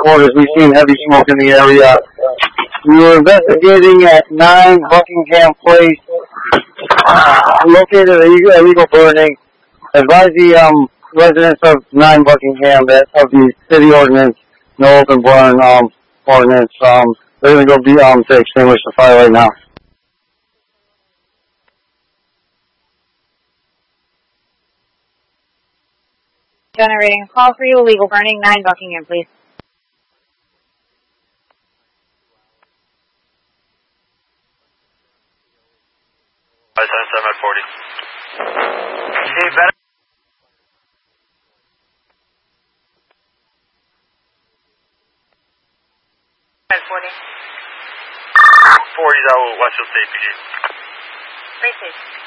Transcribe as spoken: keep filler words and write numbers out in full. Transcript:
quarters. We've seen heavy smoke in the area. We were investigating at nine Buckingham Place, uh, located at illegal burning. Advise the um, residents of nine Buckingham that of the city ordinance, no open burn um, ordinance. Um, they're going to go be um, to extinguish the fire right now. Generating a call for you, illegal burning, nine Buckingham, please. five seven seven at forty. Steve, better. At forty. forty is out Westfield State P D. Great, please.